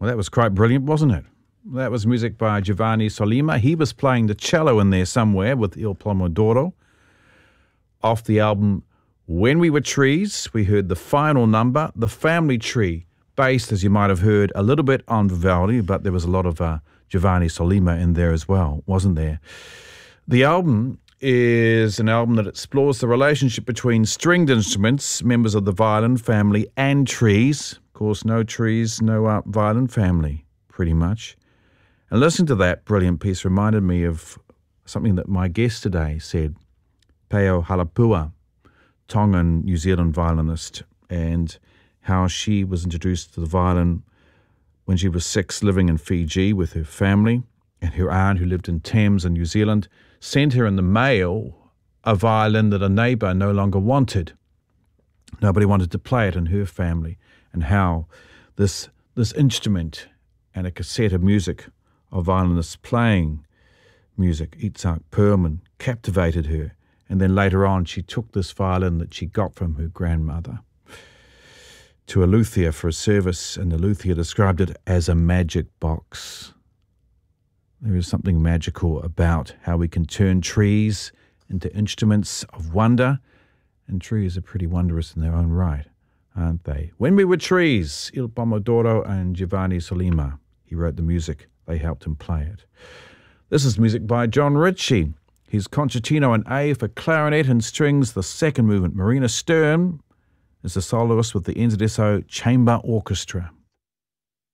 Well, that was quite brilliant, wasn't it? That was music by Giovanni Sollima. He was playing the cello in there somewhere with Il Pomodoro. Off the album When We Were Trees, we heard the final number, The Family Tree, based, as you might have heard, a little bit on Vivaldi, but there was a lot of Giovanni Sollima in there as well, wasn't there? The album is an album that explores the relationship between stringed instruments, members of the violin family, and trees. Of course, no trees, no violin family, pretty much. And listening to that brilliant piece reminded me of something that my guest today said, Peo Halapua, Tongan New Zealand violinist, and how she was introduced to the violin when she was 6, living in Fiji with her family, and her aunt, who lived in Thames in New Zealand, sent her in the mail a violin that a neighbour no longer wanted. Nobody wanted to play it in her family, and how this instrument and a cassette of music of violinists playing music, Itzhak Perlman, captivated her. And then later on, she took this violin that she got from her grandmother to a luthier for a service, and the luthier described it as a magic box. There is something magical about how we can turn trees into instruments of wonder, and trees are pretty wondrous in their own right, aren't they? When We Were Trees, Il Pomodoro and Giovanni Sollima. He wrote the music. They helped him play it. This is music by John Ritchie. His Concertino in A for clarinet and strings, the second movement. Marina Stern is the soloist with the NZSO Chamber Orchestra.